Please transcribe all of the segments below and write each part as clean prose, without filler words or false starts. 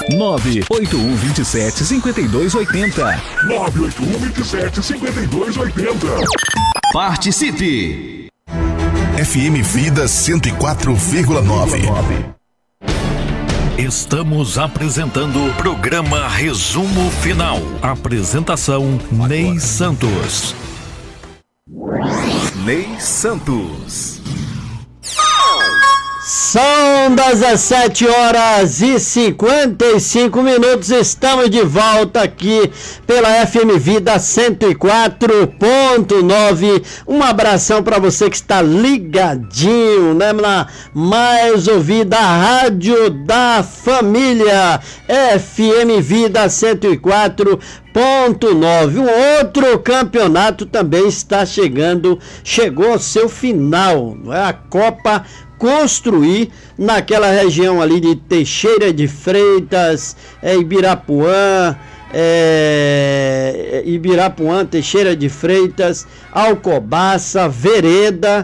981275280. 981275280. Participe! FM Vida 104,9. Estamos apresentando o programa Resumo Final. Apresentação Ney Santos. Ney Santos. São 17h55. Estamos de volta aqui pela FM Vida 104.9. Um abração para você que está ligadinho, né, na mais ouvida Rádio da Família, FM Vida 104.9. Um outro campeonato também está chegou ao seu final, não é? A Copa Construir, naquela região ali de Teixeira de Freitas, Ibirapuã, Teixeira de Freitas, Alcobaça, Vereda,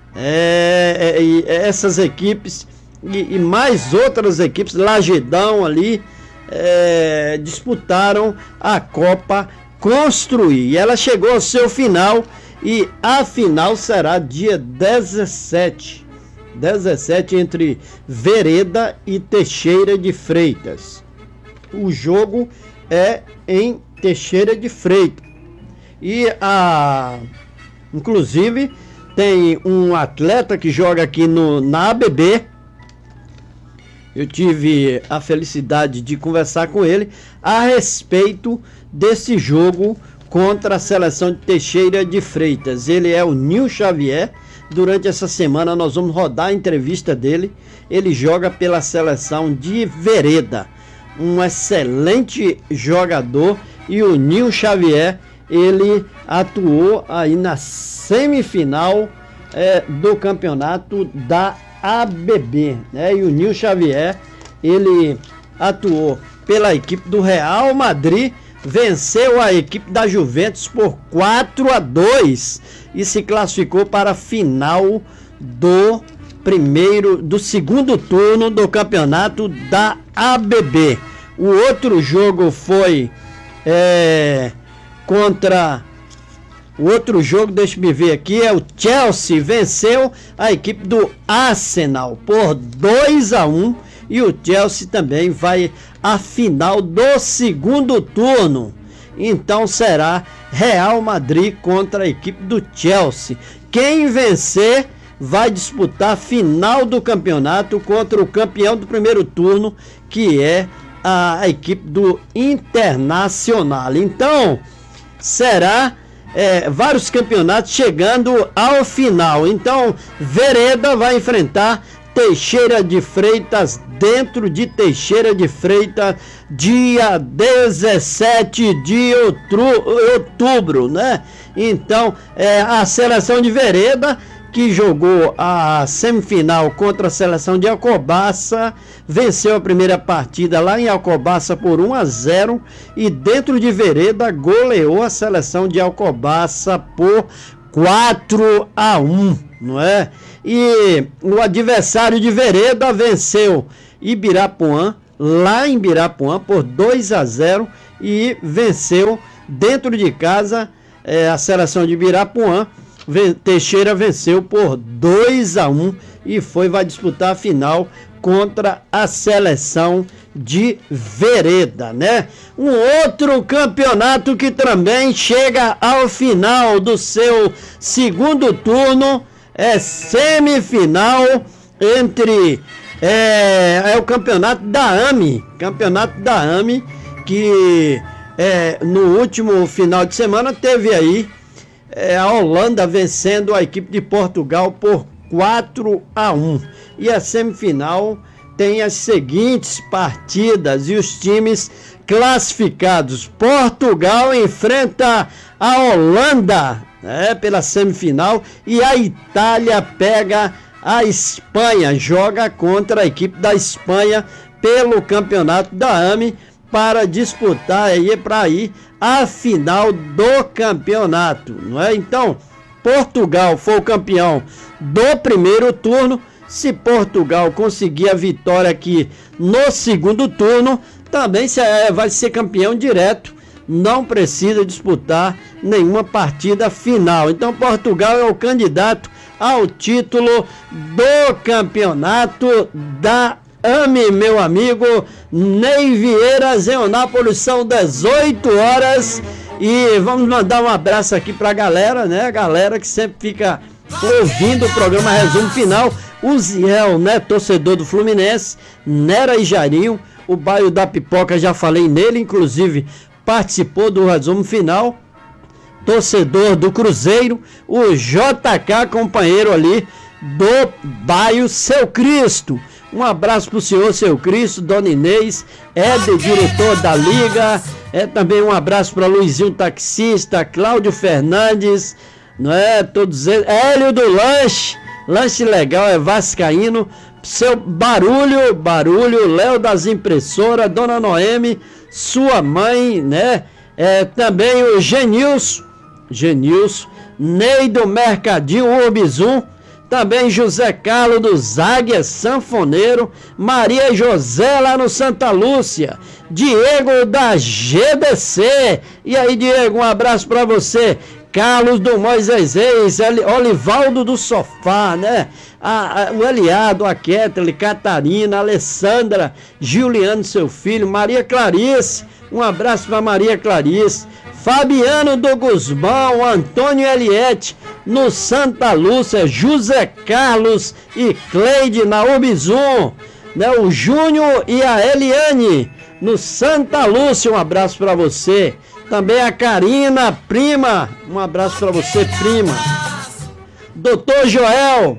essas equipes e mais outras equipes, Lagedão ali, disputaram a Copa Construir. E ela chegou ao seu final e a final será dia 17 entre Vereda e Teixeira de Freitas. O jogo é em Teixeira de Freitas. E inclusive tem um atleta que joga aqui na ABB. Eu tive a felicidade de conversar com ele a respeito desse jogo contra a seleção de Teixeira de Freitas. Ele é o Nil Xavier. Durante essa semana nós vamos rodar a entrevista dele. Ele joga pela seleção de Vereda, um excelente jogador. E o Nil Xavier, ele atuou aí na semifinal do campeonato da ABB, né? E o Nil Xavier, ele atuou pela equipe do Real Madrid, venceu a equipe da Juventus por 4-2 e se classificou para a final do segundo turno do campeonato da ABB. O outro jogo foi deixa-me ver aqui, o Chelsea venceu a equipe do Arsenal por 2-1 e o Chelsea também vai à final do segundo turno. Então será Real Madrid contra a equipe do Chelsea. Quem vencer vai disputar a final do campeonato contra o campeão do primeiro turno, que é a equipe do Internacional. Então será vários campeonatos chegando ao final. Então Vereda vai enfrentar Teixeira de Freitas dentro de Teixeira de Freitas, dia 17 de outubro, né? Então, a seleção de Vereda, que jogou a semifinal contra a seleção de Alcobaça, venceu a primeira partida lá em Alcobaça por 1-0 e dentro de Vereda goleou a seleção de Alcobaça por 4-1, não é? E o adversário de Vereda venceu Ibirapuã, lá em Ibirapuã, por 2-0 e venceu dentro de casa a seleção de Ibirapuã. Teixeira venceu por 2-1 e vai disputar a final contra a seleção de Vereda, né? Um outro campeonato que também chega ao final do seu segundo turno é semifinal entre o campeonato da AMI, que no último final de semana teve aí a Holanda vencendo a equipe de Portugal por 4-1. E a semifinal tem as seguintes partidas e os times classificados. Portugal enfrenta a Holanda pela semifinal e a Itália pega a Espanha, joga contra a equipe da Espanha pelo campeonato da AMI para disputar para ir à final do campeonato, não é? Então, Portugal foi o campeão do primeiro turno. Se Portugal conseguir a vitória aqui no segundo turno, também vai ser campeão direto, não precisa disputar nenhuma partida final. Então Portugal é o candidato ao título do campeonato da AME, meu amigo Ney Vieira, Zeonápolis. São 18 horas e vamos mandar um abraço aqui pra galera, né? A galera que sempre fica ouvindo o programa Resumo Final. O Ziel, né? Torcedor do Fluminense, Nera e Jairinho, o bairro da Pipoca, já falei nele, inclusive participou do Resumo Final. Torcedor do Cruzeiro, o JK, companheiro ali do bairro Seu Cristo. Um abraço pro senhor Seu Cristo, Dona Inês, diretor da Liga. Também um abraço para Luizinho Taxista, Cláudio Fernandes, não é? Todos eles. Hélio do Lanche Legal, é vascaíno. Seu Barulho, Léo das Impressoras, Dona Noemi, sua mãe, né? Também o Genilson, Ney do Mercadinho Urbizum, também José Carlos dos Águias, sanfoneiro, Maria José lá no Santa Lúcia, Diego da GDC, e aí Diego, um abraço pra você, Carlos do Moisés Reis, Olivaldo do Sofá, né? O Eliado, a Kettle, Catarina, Alessandra, Juliano, seu filho, Maria Clarice, um abraço para Maria Clarice, Fabiano do Guzmão, Antônio Eliette, no Santa Lúcia, José Carlos e Cleide na Ubizum, né? O Júnior e a Eliane no Santa Lúcia, um abraço para você. Também a Karina, prima, um abraço para você, prima. Doutor Joel,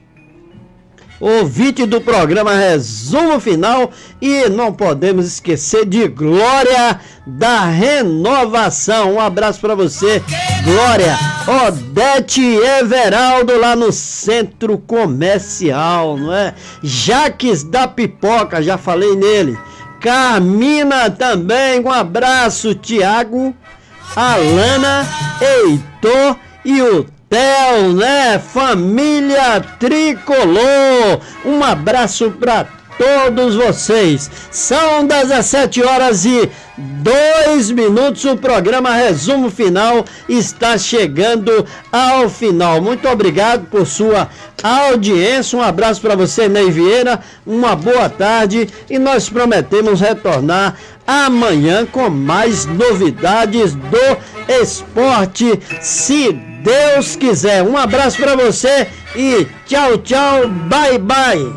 ouvinte do programa Resumo Final, e não podemos esquecer de Glória da Renovação. Um abraço para você, Glória. Odete Everaldo lá no Centro Comercial, não é? Jaques da Pipoca, já falei nele. Carmina também, um abraço, Tiago, Alana, Heitor e o Theo, né? Família Tricolor, um abraço para todos vocês. São 17 horas e 2 minutos, o programa Resumo Final está chegando ao final. Muito obrigado por sua audiência, um abraço para você, Ney Vieira, uma boa tarde, e nós prometemos retornar amanhã com mais novidades do esporte, se Deus quiser. Um abraço para você e tchau, tchau, bye, bye.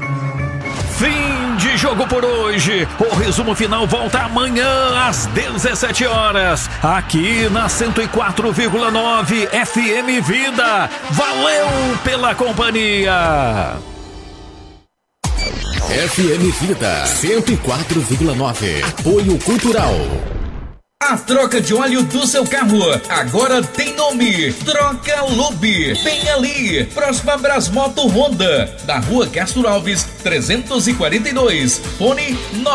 Fim de jogo por hoje. O Resumo Final volta amanhã às 17 horas, aqui na 104,9 FM Vida. Valeu pela companhia. FM Vida 104,9. Apoio Cultural. A troca de óleo do seu carro agora tem nome: Troca Lube. Bem ali, próxima a Brasmoto Honda, na Rua Castro Alves 342, fone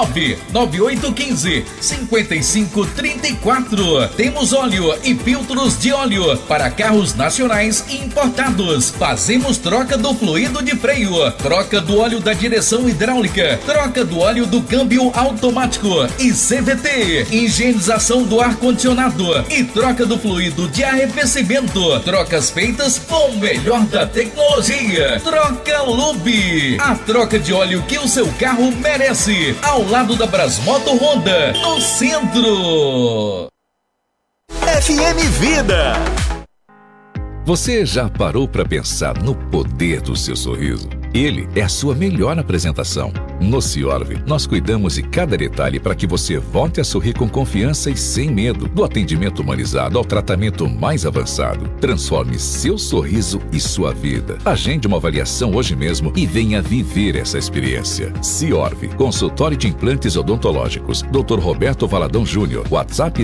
99815-5534. Temos óleo e filtros de óleo para carros nacionais e importados. Fazemos troca do fluido de freio, troca do óleo da direção hidráulica, troca do óleo do câmbio automático e CVT, higienização do ar-condicionado e troca do fluido de arrefecimento. Trocas feitas com o melhor da tecnologia. Troca Lube, a troca de óleo que o seu carro merece, ao lado da Brasmoto Honda, no centro. FM Vida. Você já parou para pensar no poder do seu sorriso? Ele é a sua melhor apresentação. No Ciorv, nós cuidamos de cada detalhe para que você volte a sorrir com confiança e sem medo. Do atendimento humanizado ao tratamento mais avançado. Transforme seu sorriso e sua vida. Agende uma avaliação hoje mesmo e venha viver essa experiência. Ciorv, consultório de implantes odontológicos. Dr. Roberto Valadão Júnior. WhatsApp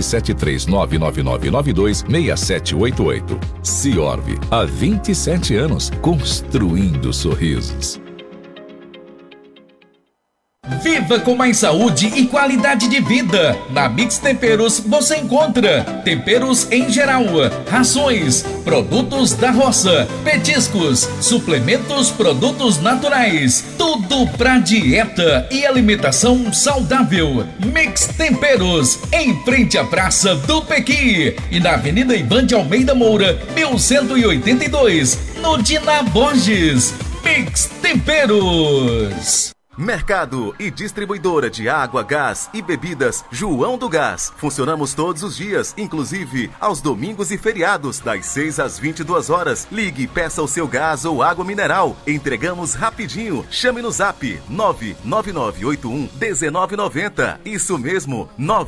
73999926788. Ciorv, há 27 anos, construindo sorrisos. Viva com mais saúde e qualidade de vida. Na Mix Temperos você encontra temperos em geral, rações, produtos da roça, petiscos, suplementos, produtos naturais, tudo pra dieta e alimentação saudável. Mix Temperos, em frente à Praça do Pequi e na Avenida Ivan de Almeida Moura, 1182, no Dina Borges. Mix Temperos. Mercado e distribuidora de água, gás e bebidas João do Gás. Funcionamos todos os dias, inclusive aos domingos e feriados, das 6 às 22 horas. Ligue e peça o seu gás ou água mineral. Entregamos rapidinho. Chame no zap 99981-1990. Isso mesmo,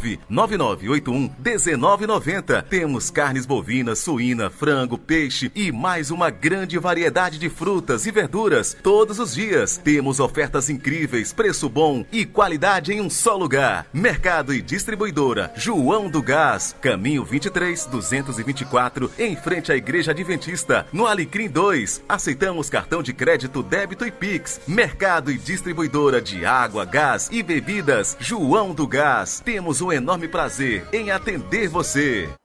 99981-1990. Temos carnes bovinas, suína, frango, peixe e mais uma grande variedade de frutas e verduras todos os dias. Temos ofertas incríveis, preço bom e qualidade em um só lugar. Mercado e distribuidora João do Gás, caminho 23-224, em frente à Igreja Adventista, no Alecrim 2. Aceitamos cartão de crédito, débito e Pix. Mercado e distribuidora de água, gás e bebidas João do Gás. Temos um enorme prazer em atender você.